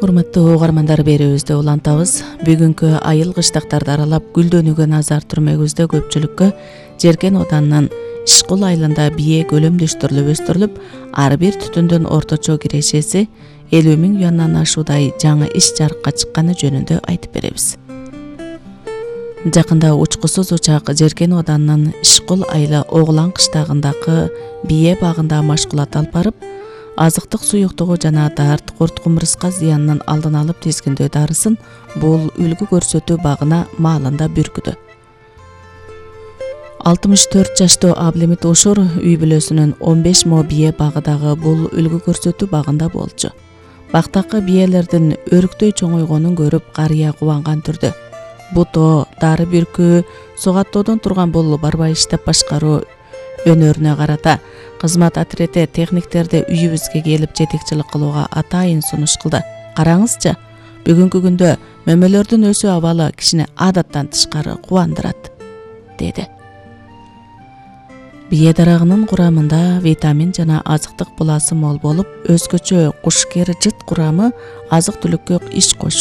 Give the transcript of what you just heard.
Урматтуу угармандар, берүүбүздө улантабыз. Бүгүнкү айыл кыштактарды аралап гүлдөнүүгө назар түрмөгүздө көпчүлүккө Жеркен Оданынын Ишкул айылында бие көлөмдөштүрүлүп өстүрүлүп, ар бир түтүндүн орточо кирешеси 50 000 юандан ашуудай жаңы иш жарыкка чыкканы жөнүндө айтып беребиз. Жакында учкусуз учак Жеркен Оданынын Ишкул айылы Оглан кыштагындагы бие багында машкулат алып барып, азыктык суюктугу жана дарт, курт кумурска зыянынын алдын алып тизгиндөө дарысын бул үлгү көрсөтүү багына маалында бүркүдү. 64 жаштуу Аблемит Ушур үй бүлөсүнүн 15 мо бие багыдагы бул үлгү көрсөтүү багында болчу. Бактакы биелердин өрүктөй чоңойгонун көрүп, карыя кубанган түрдө бутоо, дары бүркүү, сугаттоодон турган бул барбай иштеп башкаруу өнөрүнө карата кызмат отрети техниктерди үйүбүзгө келип жетекчилик кылууга атайын сунуш кылды. Караңызчы, бүгүнкү күндө мөмөлөрдүн өсүү абалы кишини адаттан тышкары кубандырат, деди. Бие дарагынын курамында витамин жана азыктык буласы мол болуп, өзгөчө кушкер жыт курамы азык-түлүккө иш кош